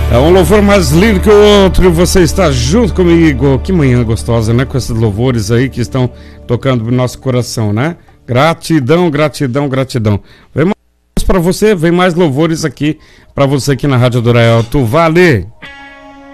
É um louvor mais lindo que o outro e você está junto comigo. Que manhã gostosa, né? Com esses louvores aí que estão tocando no nosso coração, né? Gratidão, gratidão, gratidão. Vem mais para você, vem mais louvores aqui para você aqui na Rádio Dourado. Vale!